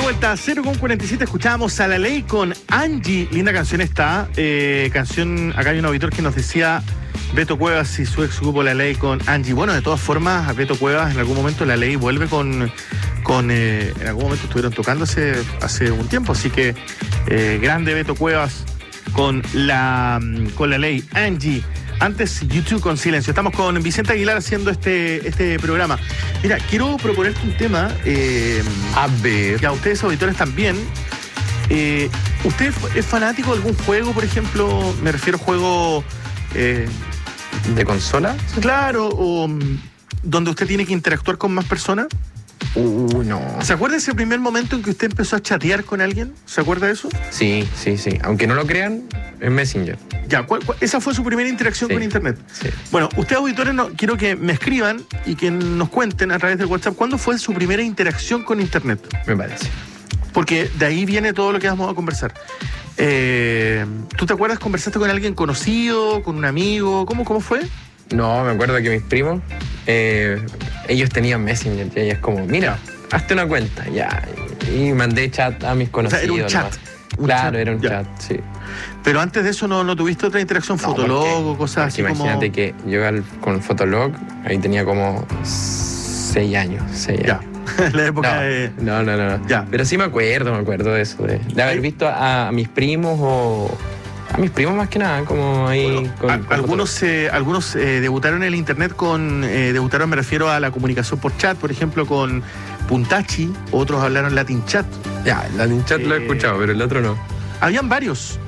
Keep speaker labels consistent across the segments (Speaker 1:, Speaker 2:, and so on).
Speaker 1: vuelta a 0,47. Escuchábamos a La Ley con Angie. Linda canción esta. Acá hay un auditor que nos decía Beto Cuevas y su ex grupo La Ley con Angie. Bueno, de todas formas, a Beto Cuevas en algún momento La Ley vuelve en algún momento estuvieron tocando hace un tiempo. Así que grande Beto Cuevas con la Ley. Angie. Antes, YouTube con Silencio. Estamos con Vicente Aguilar haciendo este programa. Mira, quiero proponerte un tema.
Speaker 2: A ver.
Speaker 1: Que a ustedes, auditores, también. ¿Usted es fanático de algún juego, por ejemplo? Me refiero a juego...
Speaker 2: ¿De consola?
Speaker 1: Claro, o donde usted tiene que interactuar con más personas.
Speaker 2: No.
Speaker 1: ¿Se acuerda ese primer momento en que usted empezó a chatear con alguien? ¿Se acuerda de eso?
Speaker 2: Sí. Aunque no lo crean, es Messenger.
Speaker 1: Ya, esa fue su primera interacción con Internet.
Speaker 2: Sí.
Speaker 1: Bueno, ustedes, auditores, quiero que me escriban y que nos cuenten a través de WhatsApp cuándo fue su primera interacción con Internet.
Speaker 2: Me parece.
Speaker 1: Porque de ahí viene todo lo que vamos a conversar. ¿Tú te acuerdas? ¿Conversaste con alguien conocido, con un amigo? ¿Cómo fue?
Speaker 2: No, me acuerdo que mis primos, ellos tenían Messenger, y es como, mira, hazte una cuenta, ya. Y mandé chat a mis conocidos.
Speaker 1: O sea, era un chat.
Speaker 2: Claro, era un chat, sí.
Speaker 1: Pero antes de eso no tuviste otra interacción, Fotolog o cosas así
Speaker 2: imagínate
Speaker 1: como...
Speaker 2: que yo con Fotolog, ahí tenía como 6 años.
Speaker 1: Ya, la época de...
Speaker 2: No.
Speaker 1: Ya.
Speaker 2: Pero sí me acuerdo de eso, de haber visto a mis primos o... A mis primos más que nada, como ahí...
Speaker 1: Bueno, algunos debutaron en el Internet debutaron, me refiero a la comunicación por chat, por ejemplo, con Puntachi, otros hablaron Latin Chat.
Speaker 2: Ya, Latin Chat lo he escuchado, pero el otro no.
Speaker 1: Habían varios.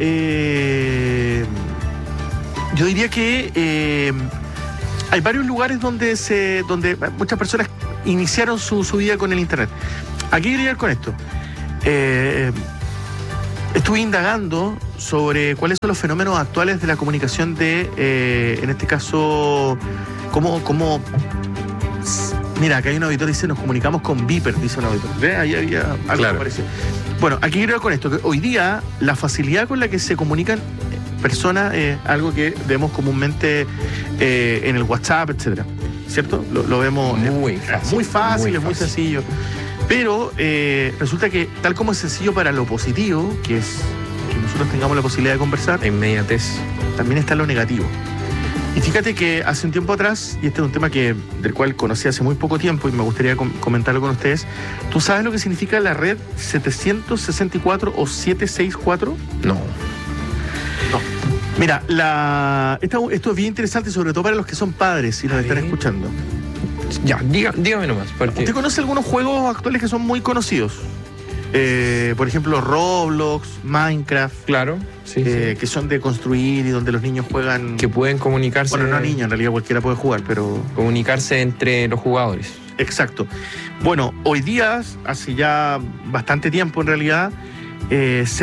Speaker 1: Yo diría que hay varios lugares donde muchas personas iniciaron su vida con el Internet. ¿A qué quería llegar con esto? Estuve indagando sobre cuáles son los fenómenos actuales de la comunicación en este caso, cómo... Mira, acá hay un auditor que dice, nos comunicamos con Viper, dice un auditor. ¿Ve? Ahí había algo
Speaker 2: claro.
Speaker 1: que parecía. Bueno, aquí quiero ir con esto, que hoy día la facilidad con la que se comunican personas es algo que vemos comúnmente en el WhatsApp, etcétera, ¿cierto? Lo vemos
Speaker 2: muy fácil,
Speaker 1: es muy sencillo. Pero resulta que tal como es sencillo para lo positivo, que es que nosotros tengamos la posibilidad de conversar,
Speaker 2: la inmediatez,
Speaker 1: también está lo negativo. Y fíjate que hace un tiempo atrás, y este es un tema del cual conocí hace muy poco tiempo y me gustaría comentarlo con ustedes, ¿tú sabes lo que significa la red 764 o 764?
Speaker 2: No.
Speaker 1: Mira, esto es bien interesante, sobre todo para los que son padres y nos están escuchando.
Speaker 2: Ya, dígame nomás. Porque...
Speaker 1: ¿Usted conoce algunos juegos actuales que son muy conocidos? Por ejemplo, Roblox, Minecraft.
Speaker 2: Claro, sí.
Speaker 1: Que son de construir y donde los niños juegan...
Speaker 2: Que pueden comunicarse...
Speaker 1: Bueno, no niños, en realidad cualquiera puede jugar, pero...
Speaker 2: Comunicarse entre los jugadores.
Speaker 1: Exacto. Bueno, hoy día, hace ya bastante tiempo en realidad, se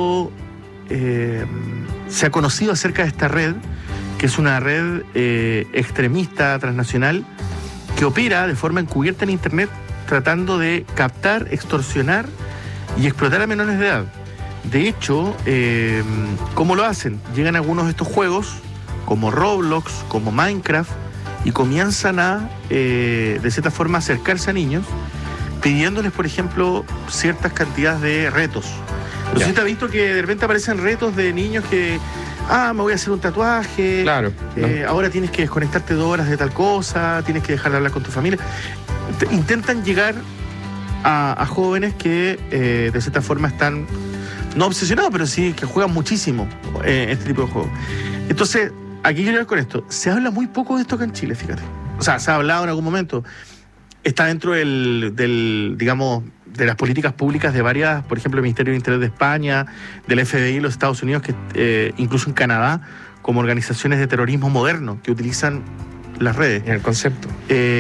Speaker 1: ha conocido acerca de esta red, que es una red extremista, transnacional, que opera de forma encubierta en Internet tratando de captar, extorsionar y explotar a menores de edad. De hecho, ¿cómo lo hacen? Llegan a algunos de estos juegos, como Roblox, como Minecraft, y comienzan a, de cierta forma, acercarse a niños, pidiéndoles, por ejemplo, ciertas cantidades de retos. No sé si te has visto que de repente aparecen retos de niños que... me voy a hacer un tatuaje. Claro. Ahora tienes que desconectarte 2 horas de tal cosa, tienes que dejar de hablar con tu familia. Intentan llegar a jóvenes que de cierta forma están, no obsesionados, pero sí que juegan muchísimo este tipo de juegos. Entonces, aquí quiero ir con esto. Se habla muy poco de esto acá en Chile, fíjate. O sea, se ha hablado en algún momento. Está dentro digamos, de las políticas públicas de varias, por ejemplo, el Ministerio de Interior de España, del FBI de los Estados Unidos, que incluso en Canadá, como organizaciones de terrorismo moderno que utilizan las redes.
Speaker 2: En el concepto.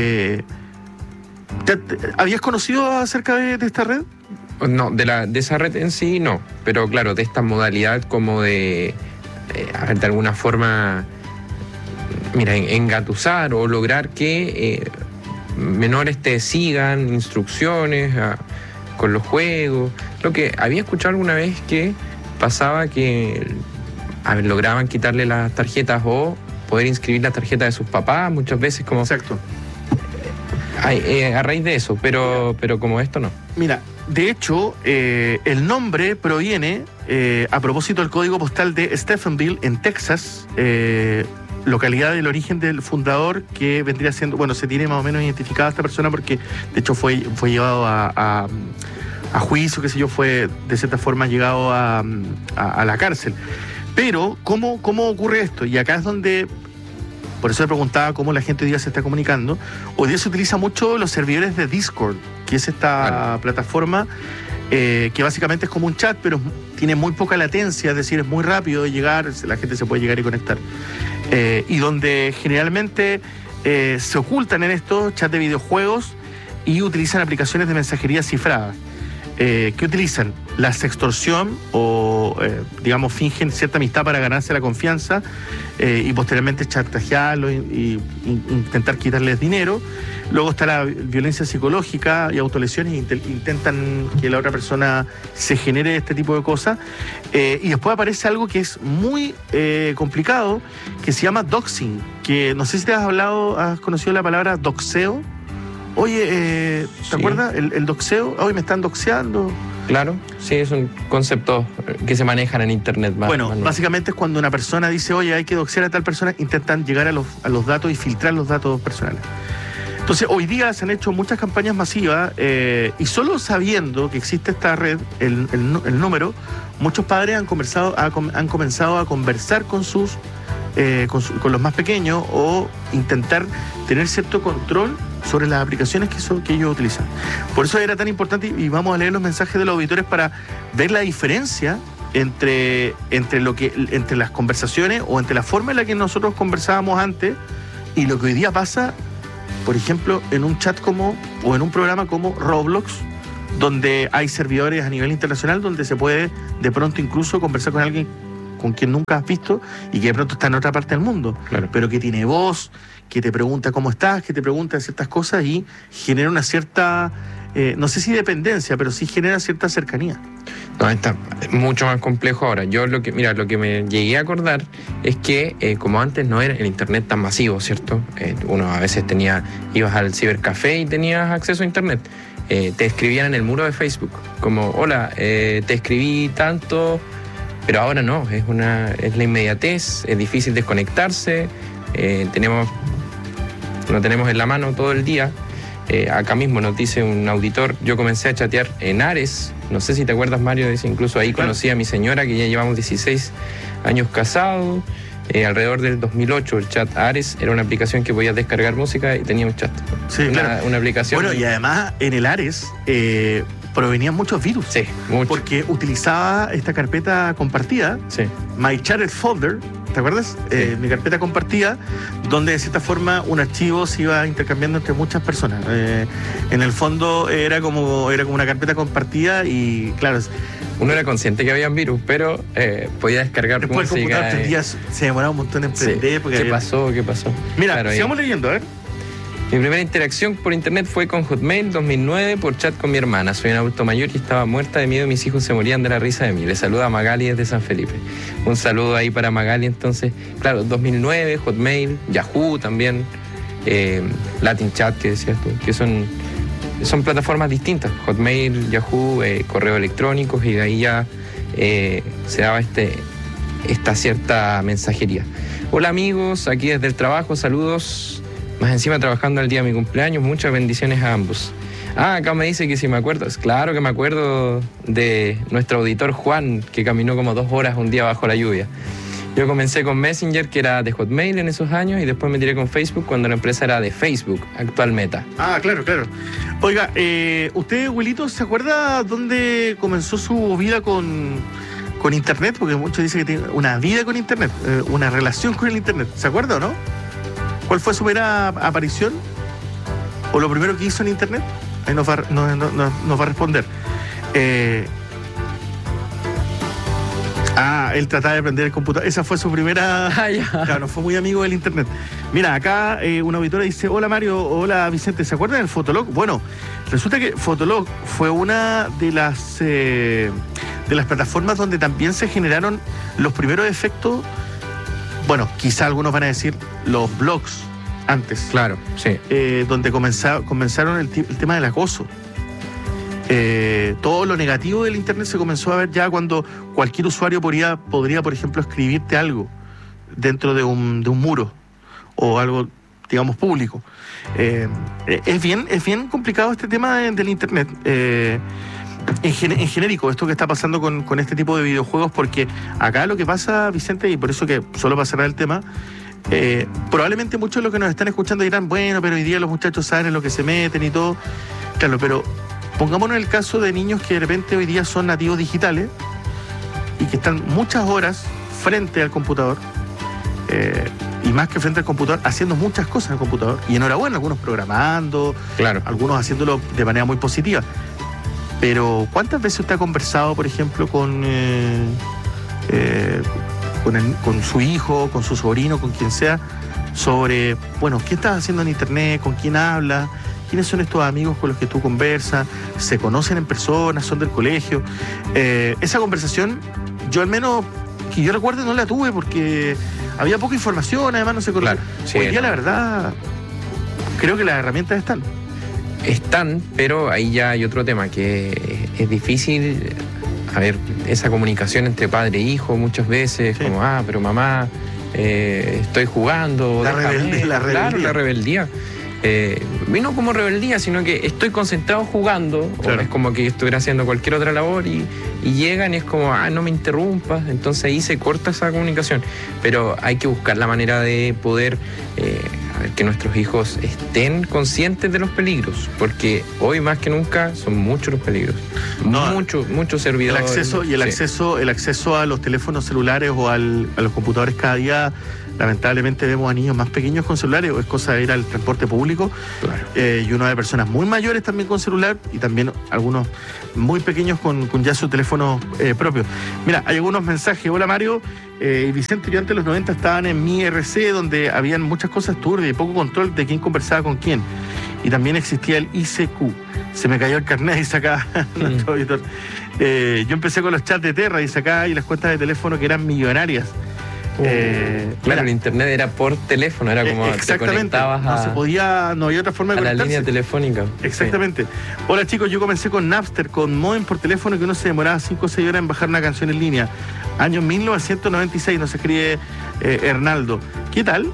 Speaker 1: ¿Habías conocido acerca de esta red?
Speaker 2: No, de esa red en sí no, pero claro, de esta modalidad como de alguna forma, mira, engatusar o lograr que menores te sigan instrucciones con los juegos. Lo que había escuchado alguna vez que pasaba que lograban quitarle las tarjetas o poder inscribir la tarjeta de sus papás muchas veces como...
Speaker 1: Exacto.
Speaker 2: A raíz de eso, pero como esto no.
Speaker 1: Mira, de hecho, el nombre proviene, a propósito del código postal de Stephenville, en Texas, localidad del origen del fundador, que vendría siendo, bueno, se tiene más o menos identificada a esta persona porque de hecho fue llevado a juicio, qué sé yo, fue de cierta forma llegado a la cárcel. Pero, ¿cómo ocurre esto? Y acá es donde, por eso le preguntaba cómo la gente hoy día se está comunicando. Hoy día se utiliza mucho los servidores de Discord, que es esta plataforma que básicamente es como un chat, pero tiene muy poca latencia, es decir, es muy rápido de llegar, la gente se puede llegar y conectar. Y donde generalmente se ocultan en estos chats de videojuegos y utilizan aplicaciones de mensajería cifrada. ¿Qué utilizan? La sextorsión o, digamos, fingen cierta amistad para ganarse la confianza y posteriormente chantajearlo y intentar quitarles dinero. Luego está la violencia psicológica y autolesiones, intentan que la otra persona se genere este tipo de cosas. Y después aparece algo que es muy complicado, que se llama doxing, que no sé si te has conocido la palabra doxeo. Oye, ¿te acuerdas? El doxeo. Hoy me están doxeando.
Speaker 2: Claro, sí, es un concepto que se manejan en internet.
Speaker 1: Bueno, básicamente es cuando una persona dice, oye, hay que doxear a tal persona, intentan llegar a los datos y filtrar los datos personales. Entonces, hoy día se han hecho muchas campañas masivas y solo sabiendo que existe esta red, el número, muchos padres han comenzado a conversar con con los más pequeños o intentar tener cierto control sobre las aplicaciones que ellos utilizan. Por eso era tan importante, y vamos a leer los mensajes de los auditores para ver la diferencia entre las conversaciones o entre la forma en la que nosotros conversábamos antes y lo que hoy día pasa, por ejemplo, en un chat o en un programa como Roblox, donde hay servidores a nivel internacional, donde se puede de pronto incluso conversar con alguien con quien nunca has visto y que de pronto está en otra parte del mundo, claro, pero que tiene voz, que te pregunta cómo estás, que te pregunta ciertas cosas y genera una cierta, no sé si dependencia, pero sí genera cierta cercanía.
Speaker 2: No, está mucho más complejo ahora. Yo lo que me llegué a acordar es que como antes no era el internet tan masivo, ¿cierto? Uno a veces ibas al cibercafé y tenías acceso a internet. Te escribían en el muro de Facebook, como, hola, te escribí tanto, pero ahora no, es la inmediatez, es difícil desconectarse, lo tenemos en la mano todo el día. Acá mismo nos dice un auditor, yo comencé a chatear en Ares, no sé si te acuerdas, Mario, dice, incluso ahí conocí a mi señora, que ya llevamos 16 años casados. Alrededor del 2008 el chat Ares era una aplicación que podías descargar música y tenía un chat.
Speaker 1: Sí, claro.
Speaker 2: Una aplicación.
Speaker 1: Bueno, y además en el Ares provenían muchos virus.
Speaker 2: Sí, mucho.
Speaker 1: Porque utilizaba esta carpeta compartida,
Speaker 2: sí,
Speaker 1: My Chatted Folder, ¿te acuerdas? Sí. Mi carpeta compartida, donde de cierta forma un archivo se iba intercambiando entre muchas personas. En el fondo era como una carpeta compartida y claro,
Speaker 2: uno era consciente que había virus, pero podía descargar
Speaker 1: después
Speaker 2: música.
Speaker 1: Después el computador se demoraba un montón en prender.
Speaker 2: Sí. ¿Qué pasó?
Speaker 1: Mira,
Speaker 2: claro,
Speaker 1: sigamos leyendo, a ver.
Speaker 2: Mi primera interacción por internet fue con Hotmail 2009 por chat con mi hermana. Soy un adulto mayor y estaba muerta de miedo y mis hijos se morían de la risa de mí. Le saluda a Magali desde San Felipe. Un saludo ahí para Magali. Entonces, claro, 2009, Hotmail, Yahoo también, Latin Chat, que decías tú, que son plataformas distintas. Hotmail, Yahoo, correo electrónico, y de ahí ya se daba esta cierta mensajería. Hola amigos, aquí desde el trabajo, saludos. Más encima trabajando el día de mi cumpleaños, muchas bendiciones a ambos. Acá me dice que si me acuerdo. Claro que me acuerdo de nuestro auditor Juan, que caminó como 2 horas un día bajo la lluvia. Yo comencé con Messenger, que era de Hotmail en esos años, y después me tiré con Facebook cuando la empresa era de Facebook, actual Meta.
Speaker 1: Claro. Oiga, ¿usted, Wilito, se acuerda dónde comenzó su vida con internet? Porque muchos dicen que tiene una vida con internet, una relación con el internet. ¿Se acuerda o no? ¿Cuál fue su primera aparición? ¿O lo primero que hizo en internet? Ahí nos va a responder. Él trataba de aprender el computador. Esa fue su primera... Claro, no fue muy amigo del internet. Mira, acá una auditora dice, hola Mario, hola Vicente, ¿se acuerdan del Fotolog? Bueno, resulta que Fotolog fue una de las plataformas donde también se generaron los primeros efectos. Bueno, quizá algunos van a decir los blogs antes.
Speaker 2: Claro, sí.
Speaker 1: Donde comenzaron el tema del acoso. todo lo negativo del Internet se comenzó a ver ya cuando cualquier usuario podría, por ejemplo, escribirte algo dentro de un muro o algo, digamos, público. Es bien complicado este tema del Internet. En genérico, esto que está pasando con este tipo de videojuegos, porque acá lo que pasa, Vicente, y por eso que solo para cerrar el tema, probablemente muchos de los que nos están escuchando dirán, bueno, pero hoy día los muchachos saben en lo que se meten y todo. Claro, pero pongámonos en el caso de niños que de repente hoy día son nativos digitales y que están muchas horas frente al computador, y más que frente al computador, haciendo muchas cosas en el computador. Y enhorabuena, algunos programando, claro, algunos haciéndolo de manera muy positiva. Pero ¿cuántas veces usted ha conversado, por ejemplo, con su hijo, con su sobrino, con quien sea, sobre, bueno, qué estás haciendo en Internet, con quién hablas, quiénes son estos amigos con los que tú conversas, se conocen en persona, son del colegio? Esa conversación, yo al menos, que yo recuerde, no la tuve porque había poca información, además no se conocía. Claro, sí, hoy día, la verdad, creo que las herramientas están, pero ahí ya hay otro tema, que es difícil, a ver, esa comunicación entre padre e hijo muchas veces, sí, como, pero mamá, estoy jugando. La rebeldía. Claro, la rebeldía. Y no como rebeldía, sino que estoy concentrado jugando, claro, o es como que yo estuviera haciendo cualquier otra labor y llegan y es como, no me interrumpas, entonces ahí se corta esa comunicación. Pero hay que buscar la manera de poder que nuestros hijos estén conscientes de los peligros, porque hoy más que nunca son muchos los peligros, muchos servidores. El acceso a los teléfonos celulares o a los computadores cada día. Lamentablemente vemos a niños más pequeños con celulares, o es cosa de ir al transporte público, claro, y uno de personas muy mayores también con celular, y también algunos muy pequeños con ya su teléfono propio. Mira, hay algunos mensajes. Hola Mario y Vicente, yo antes de los 90 estaban en mi RC, donde habían muchas cosas turbias y poco control de quién conversaba con quién, y también existía el ICQ. Se me cayó el carnet, dice acá nuestro auditor. Yo empecé con los chats de Terra, dice acá, y las cuentas de teléfono que eran millonarias. Claro, el internet era por teléfono, era como te conectabas no había otra forma de conectarse. A la línea telefónica. Exactamente. Sí. Hola chicos, yo comencé con Napster, con modem por teléfono, que uno se demoraba 5 o 6 horas en bajar una canción en línea. Año 1996, nos escribe Hernaldo. ¿Qué tal?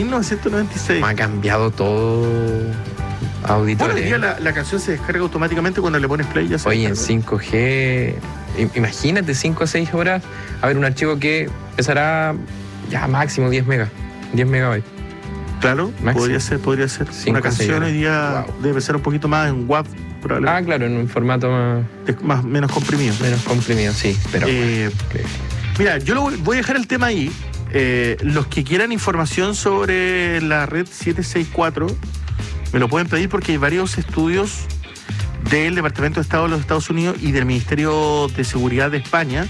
Speaker 1: 1996. Ha cambiado todo, auditores. Bueno, hoy día la canción se descarga automáticamente cuando le pones play. Ya oye, en 5G... Imagínate 5 o 6 horas a ver un archivo que pesará ya máximo 10 megabytes. Claro, máximo. Podría ser. Una canción hoy día debe pesar un poquito más en WAV, probablemente. Claro, en un formato menos comprimido. Menos comprimido, sí. Pero mira, yo voy a dejar el tema ahí. Los que quieran información sobre la red 764 me lo pueden pedir, porque hay varios estudios del Departamento de Estado de los Estados Unidos y del Ministerio de Seguridad de España,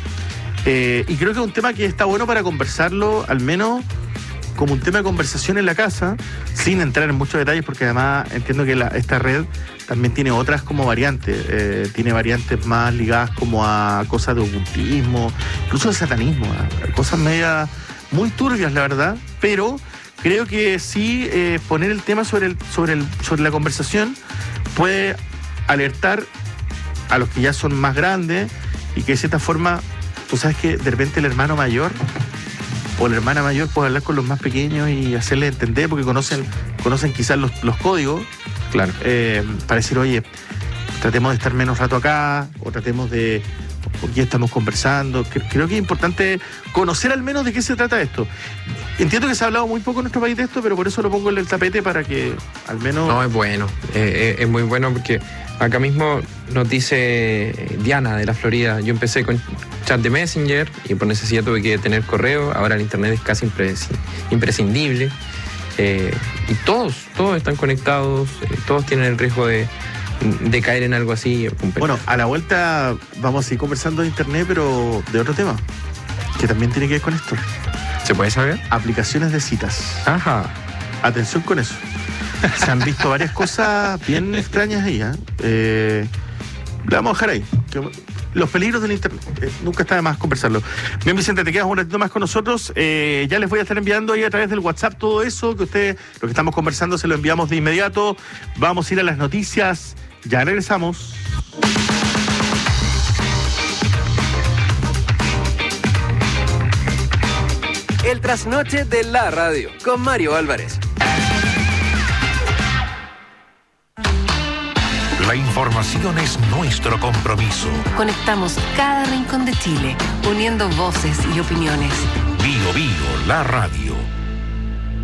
Speaker 1: y creo que es un tema que está bueno para conversarlo, al menos como un tema de conversación en la casa, sin entrar en muchos detalles, porque además entiendo que esta red también tiene otras como variantes, tiene variantes más ligadas como a cosas de ocultismo, incluso de satanismo, cosas medias muy turbias, la verdad, pero creo que sí, poner el tema sobre la conversación puede alertar a los que ya son más grandes, y que de cierta forma, tú sabes que de repente el hermano mayor o la hermana mayor puede hablar con los más pequeños y hacerles entender, porque conocen quizás los códigos, claro, para decir, oye, tratemos de estar menos rato acá, o tratemos de... ¿Por qué estamos conversando? Creo que es importante conocer al menos de qué se trata esto. Entiendo que se ha hablado muy poco en nuestro país de esto, pero por eso lo pongo en el tapete, para que al menos... No, es bueno, es muy bueno, porque acá mismo nos dice Diana de la Florida, yo empecé con chat de Messenger y por necesidad tuve que tener correo, ahora el internet es casi imprescindible, y todos están conectados, todos tienen el riesgo de caer en algo así. Bueno, a la vuelta vamos a seguir conversando de internet, pero de otro tema, que también tiene que ver con esto. ¿Se puede saber? Aplicaciones de citas. Ajá. Atención con eso. Se han visto varias cosas bien extrañas ahí, la vamos a dejar ahí. Los peligros del internet. Nunca está de más conversarlo. Bien, Vicente, te quedas un ratito más con nosotros. Ya les voy a estar enviando ahí a través del WhatsApp todo eso que lo que estamos conversando, se lo enviamos de inmediato. Vamos a ir a las noticias. Ya regresamos.
Speaker 3: El trasnoche de la radio con Mario Álvarez.
Speaker 4: La información es nuestro compromiso.
Speaker 5: Conectamos cada rincón de Chile, uniendo voces y opiniones.
Speaker 4: Bio Bio, la radio.